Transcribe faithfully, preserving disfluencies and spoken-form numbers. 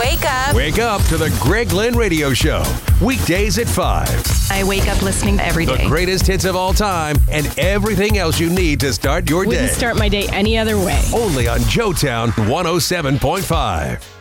Wake up. Wake up to the Greg Lynn Radio Show. Weekdays at five. I wake up listening every day. The greatest hits of all time and everything else you need to start your Wouldn't day. start my day any other way. Only on Joetown one oh seven point five.